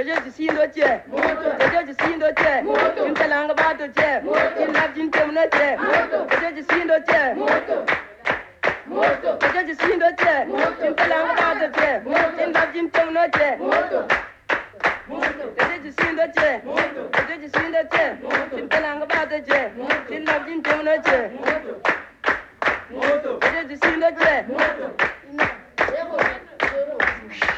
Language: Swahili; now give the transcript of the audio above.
Jeje sindo che. Jeje sindo che. Intalanga bato che. Inlap jin temno che. Jeje sindo che. Jeje sindo che. Intalanga bato che. Inlap jin temno che. Jeje sindo che. Jeje sindo che. Intalanga bato che. Inlap jin temno che. Jeje sindo che.